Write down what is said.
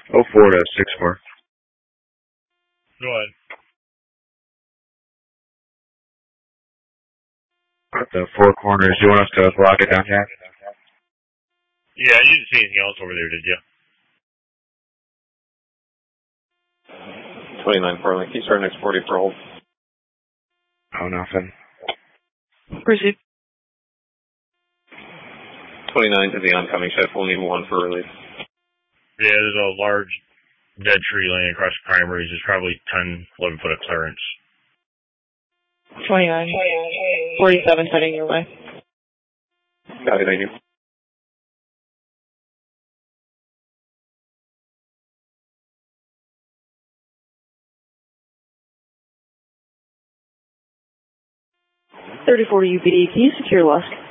04 to 64. Go ahead. At the four corners, do you want us to block it down, Jack? Yeah, you didn't see anything else over there, did you? 29 Farley. Keep starting next 40 for hold. Oh, nothing. Proceed. 29 to the oncoming shift. We'll need one for release. Yeah, there's a large dead tree laying across the primaries. There's probably 10, 11 foot of clearance. 29. 47 heading your way. Got it, thank you. .3040 UPD, can you secure Lusk?